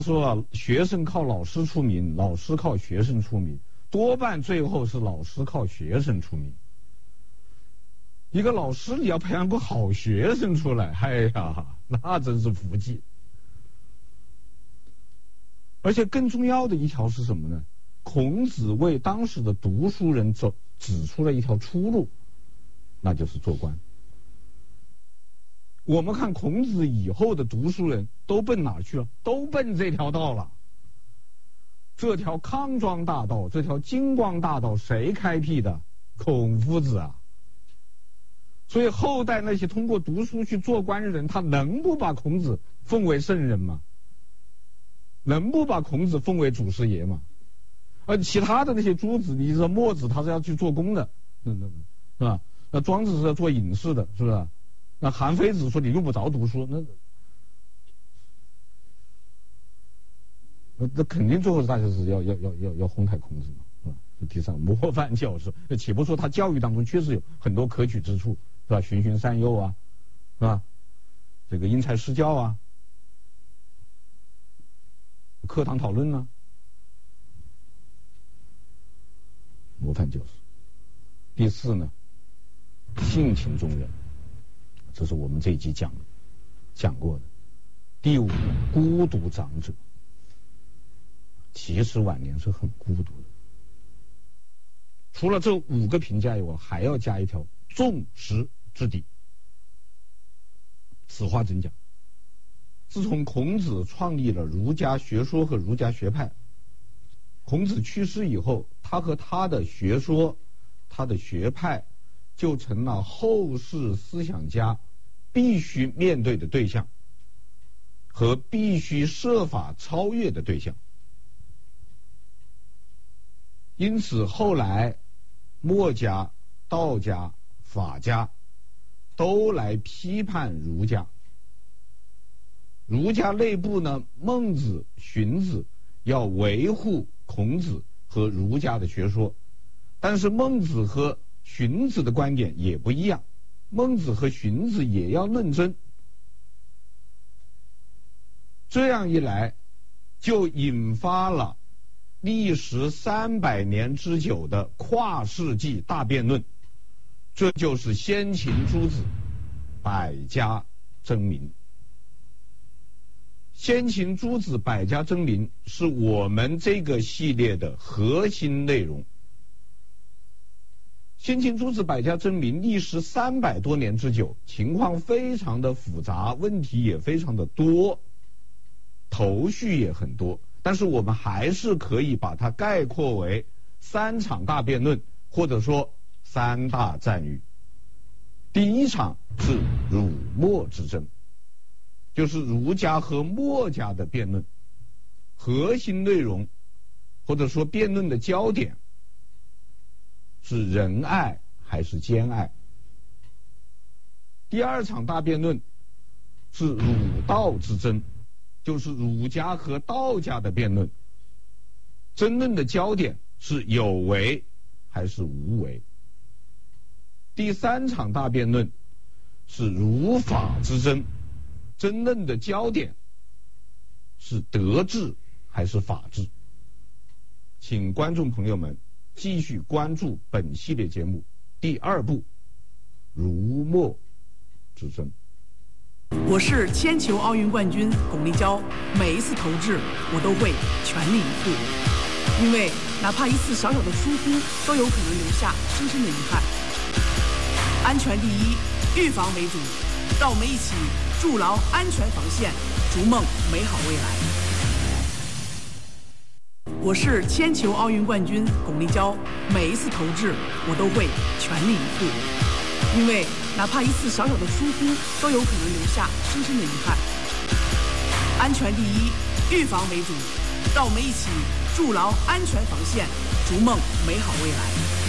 说啊，学生靠老师出名，老师靠学生出名，多半最后是老师靠学生出名。一个老师你要培养个好学生出来，哎呀，那真是福气。而且更重要的一条是什么呢？孔子为当时的读书人指出了一条出路，那就是做官。我们看孔子以后的读书人都奔哪去了？都奔这条道了。这条康庄大道，这条金光大道，谁开辟的？孔夫子啊。所以后代那些通过读书去做官的人，他能不把孔子奉为圣人吗？能不把孔子奉为祖师爷吗？而其他的那些诸子，你说墨子他是要去做工的，是吧？那庄子是要做隐士的，是不是？那韩非子说你用不着读书，那肯定最后大家是要哄抬孔子嘛，是吧？第三模范教师，且不说他教育当中确实有很多可取之处，是吧？循循善诱啊，是吧？这个因材施教啊，课堂讨论啊，模范教师。第四呢，性情中人，这是我们这一集讲过的。第五，孤独长者，其实晚年是很孤独的。除了这5个评价以外，还要加一条众矢之的。此话怎讲？自从孔子创立了儒家学说和儒家学派，孔子去世以后，他和他的学说、他的学派就成了后世思想家必须面对的对象和必须设法超越的对象。因此后来墨家、道家、法家都来批判儒家。儒家内部呢，孟子、荀子要维护孔子和儒家的学说，但是孟子和荀子的观点也不一样，孟子和荀子也要论争。这样一来，就引发了历时300年之久的跨世纪大辩论，这就是先秦诸子百家争鸣。先秦诸子百家争鸣是我们这个系列的核心内容。先秦诸子百家争鸣历时300多年之久，情况非常的复杂，问题也非常的多，头绪也很多，但是我们还是可以把它概括为3场大辩论，或者说3大战役。第一场是儒墨之争，就是儒家和墨家的辩论，核心内容或者说辩论的焦点是仁爱还是兼爱。第二场大辩论是儒道之争，就是儒家和道家的辩论，争论的焦点是有为还是无为。第三场大辩论是儒法之争，争论的焦点是德治还是法治。请观众朋友们继续关注本系列节目第2部儒墨之争。 我是铅球奥运冠军巩立姣，每一次投掷我都会全力以赴，因为哪怕一次小小的疏忽都有可能留下深深的遗憾。安全第一，预防为主，让我们一起筑牢安全防线，逐梦美好未来。我是铅球奥运冠军巩立姣，每一次投掷我都会全力以赴，因为哪怕一次小小的疏忽都有可能留下深深的遗憾。安全第一，预防为主，让我们一起筑牢安全防线，逐梦美好未来。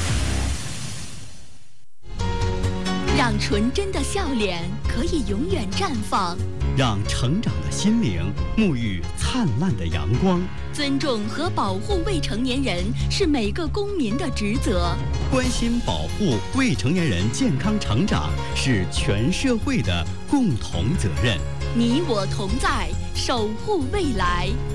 让纯真的笑脸可以永远绽放， 让成长的心灵沐浴灿烂的阳光。 尊重和保护未成年人是每个公民的职责， 关心保护未成年人健康成长是全社会的共同责任。 你我同在，守护未来。